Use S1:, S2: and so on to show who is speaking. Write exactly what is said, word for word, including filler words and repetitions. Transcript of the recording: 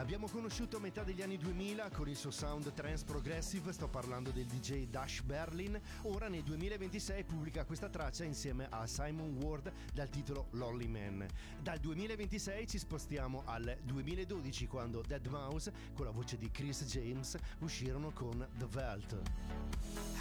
S1: Abbiamo conosciuto a metà degli anni duemila con il suo sound trance progressive, sto parlando del D J Dash Berlin. Ora nel duemilaventisei pubblica questa traccia insieme a Simon Ward dal titolo Lonely Man. Dal duemilaventisei ci spostiamo al duemiladodici, quando dead mouse con la voce di Chris James uscirono con The Vault.